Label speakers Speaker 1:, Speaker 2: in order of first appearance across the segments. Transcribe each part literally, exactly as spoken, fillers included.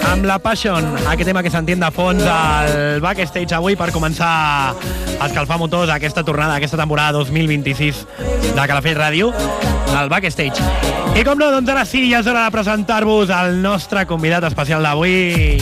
Speaker 1: amb la Passion, aquest tema que sentim de fons al Backstage avui per començar a escalfar motors aquesta tornada, aquesta temporada dos mil vint-i-sis de Calafell Ràdio, del Backstage. I com no, doncs ara sí, ja és hora de presentar-vos el nostre convidat especial d'avui.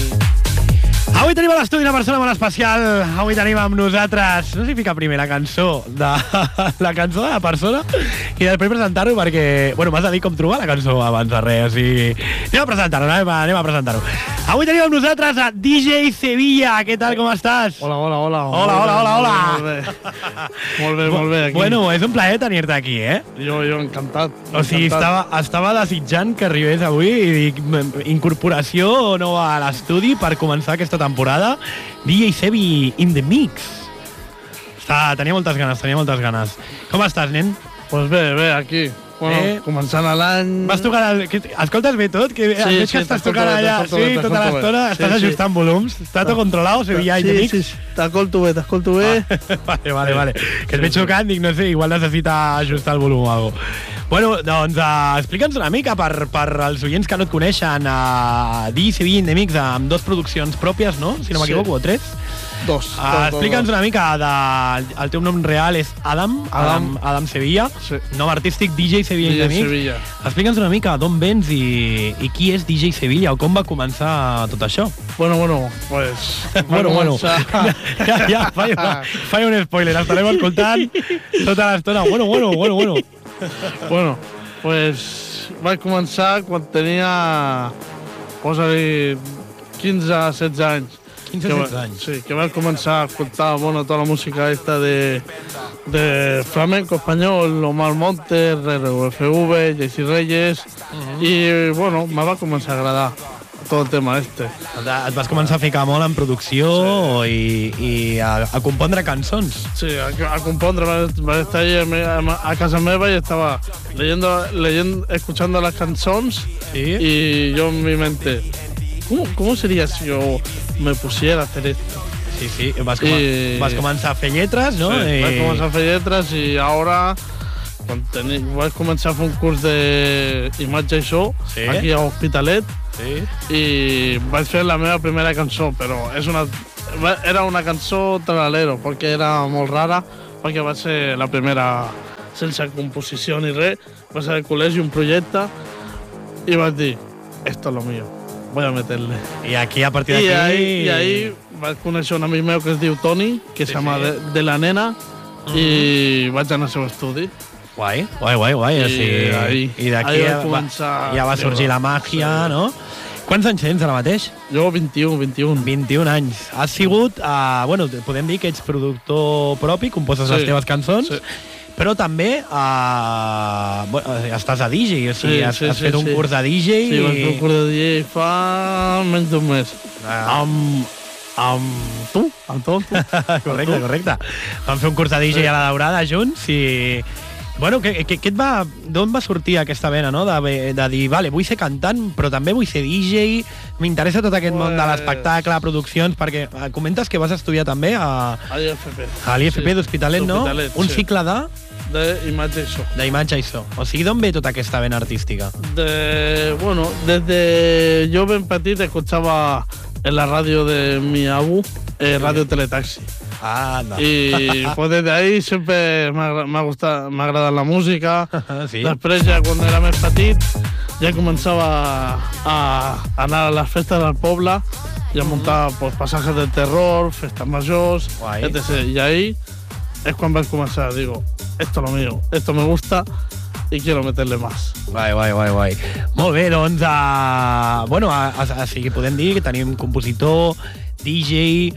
Speaker 1: Avui tenim a l'estudi una persona molt especial. Avui tenim amb nosaltres... No sé si fica primer la cançó de la cançó de la persona i després presentar-ho perquè... Bueno, m'has de dir com trobar la cançó abans de res. O sigui... Anem a presentar-ho, anem a, anem a presentar-ho. Avui tenim amb nosaltres a D J Sevilla. Què tal, com estàs?
Speaker 2: Hola, hola, hola.
Speaker 1: Hola, hola, hola, hola.
Speaker 2: Molt bé, molt bé, molt bé aquí.
Speaker 1: Bueno, és un plaer tenir-te aquí, eh?
Speaker 2: Jo, jo encantat.
Speaker 1: O sigui, estava, estava desitjant que arribés avui i dic, incorporació nova a l'estudi per començar aquesta temporada. D J Sevi in the mix. Està, tenia moltes ganes, tenia moltes ganes. Com estàs, nen?
Speaker 2: Pues bé, bé, aquí. Bueno, eh? començant l'any...
Speaker 1: Vas tocar... El... Escoltes bé tot? Que sí, veig que sí, estàs tocant allà, sí, bé, tota l'estona, estàs sí, ajustant sí. volums. Està tot controlat, Sevilla in the mix?
Speaker 2: Sí, sí, t'escolto bé, t'escolto bé.
Speaker 1: Vale, vale, vale. Que et veig tocant, dic, no sé, igual necessita ajustar el volum o alguna cosa. Bueno, doncs uh, explica'ns una mica per, per als oients que no et coneixen uh, D J Sevilla in the mix amb dos produccions pròpies, no? Si no m'equivoco, sí. o tres?
Speaker 2: Dos.
Speaker 1: Uh, Explica'ns una mica de... El teu nom real és Adam, Adam, Adam, Adam Sevilla, sí. nom artístic D J Sevilla in the mix. Explica'ns una mica d'on vens i, i qui és D J Sevilla o com va començar tot això.
Speaker 2: Bueno, bueno, pues...
Speaker 1: bueno, començar... bueno. Ja, ja, falla, falla un spoiler, estarem escoltant tota l'estona. Bueno, bueno, bueno, bueno.
Speaker 2: Bueno, pues vaig començar quan tenia, posa-li, quinze setze anys.
Speaker 1: quinze setze anys.
Speaker 2: Sí, que vaig començar a escoltar, bueno, tota la música esta de, de flamenco espanyol, Omar Montes, R U F V, Jessy Reyes, uh-huh. i, bueno, me va començar a agradar tot el tema este.
Speaker 1: Et vas començar a ficar molt en producció sí. i, i a, a compondre cançons.
Speaker 2: Sí, a, a compondre. Vaig estar ahí a, a casa meva y estaba leyendo, leyendo, escuchando las cançons ¿sí? y yo en mi mente, ¿cómo, ¿cómo sería si yo me pusiera a hacer esto?
Speaker 1: Sí, sí, vas, com I... vas començar a fer lletres, no?
Speaker 2: Sí,
Speaker 1: I...
Speaker 2: vaig començar a fer lletres i ara quan teni... vaig començar a fer un curs d'imatge i so sí? aquí a Hospitalet. Sí. I vaig fer la meva primera cançó, però és una, era una cançó tralero, perquè era molt rara, perquè va ser la primera sense composició ni res, va ser al col·legi un projecte i vaig dir, esto es lo mío, voy a meterle.
Speaker 1: I aquí, a partir d'aquí...
Speaker 2: I ahí, i ahí vaig conèixer un amic meu que es diu Toni, que sí, se llama sí. de, de la Nena, uh-huh. i vaig anar al seu estudi.
Speaker 1: Guai, guai, guai, guai.
Speaker 2: I,
Speaker 1: o sigui,
Speaker 2: ahí,
Speaker 1: i d'aquí ja, va, ja va sorgir la màgia, sí. no? Quants anys tens ara mateix?
Speaker 2: Jo vint-i-un, vint-i-un.
Speaker 1: vint-i-un anys. Has sigut, uh, bueno, podem dir que ets productor propi, composes sí. les teves cançons, sí. però també uh, bueno, estàs a D J, o sigui, sí, has, sí, has fet sí, un
Speaker 2: sí.
Speaker 1: curs de D J.
Speaker 2: Sí, vaig fer un curs de D J fa menys d'un mes.
Speaker 1: Uh,
Speaker 2: amb, amb tu, amb tu.
Speaker 1: correcte, tu. correcte. Vam fer un curs de D J sí. a la Daurada junts i... Bueno, que, que, que et va, d'on va sortir aquesta vena, no? De, de dir, vale, vull ser cantant, però també vull ser D J, m'interessa tot aquest pues... món de l'espectacle, produccions, perquè comentes que vas estudiar també a...
Speaker 2: A l'I F P.
Speaker 1: A l'I F P sí. d'Hospitalet, no? Un
Speaker 2: sí.
Speaker 1: cicle de...
Speaker 2: D'imatge i so.
Speaker 1: D'imatge i so. O sigui, d'on ve tota aquesta vena artística?
Speaker 2: De... Bueno, desde yo ben petit escuchaba en la radio de mi abu, eh, Radio Teletaxi.
Speaker 1: Ah, no.
Speaker 2: Y pues desde ahí siempre m'ha gustat, m'ha agradat la música.
Speaker 1: Sí.
Speaker 2: Després ja quan era més petit ja començava a, a anar a les festes del poble i a muntar pues, pasajes de terror, festes majors, Guai. etcétera. I ahí es quan vaig començar, digo, esto es lo mío, esto me gusta i quiero meterle más.
Speaker 1: Guai, guai, guai, guai. Molt bé, doncs, uh, bueno, a, a, a, sí, podem dir que tenim compositor, D J,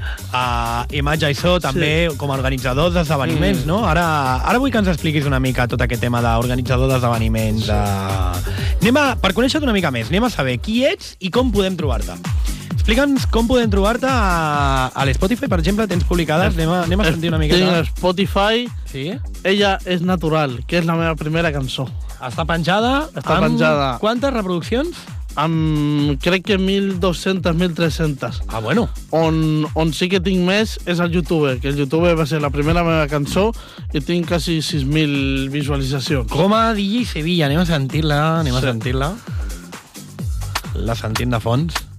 Speaker 1: uh, imatge i so, també sí. com a organitzador d'esdeveniments, mm. no? Ara, ara vull que ens expliquis una mica tot aquest tema d'organitzador d'esdeveniments. Sí. Uh... Anem a, per conèixer-te una mica més, anem a saber qui ets i com podem trobar-te. Explica'ns com podem trobar-te a, a l'Spotify, per exemple, tens publicades, anem a, anem a sentir una miqueta.
Speaker 2: Tinc Spotify,
Speaker 1: sí?
Speaker 2: Ella és natural, que és la meva primera cançó.
Speaker 1: Està penjada?
Speaker 2: Està amb penjada.
Speaker 1: Quantes reproduccions?
Speaker 2: Amb, crec que mil dos-centes, mil tres-centes.
Speaker 1: Ah, bueno.
Speaker 2: On, on sí que tinc més és el YouTube, que el YouTube va ser la primera meva cançó i tinc quasi sis mil visualitzacions.
Speaker 1: Com a D J Sevilla, anem a sentir-la, anem sí. a sentir-la. La sentim de fons.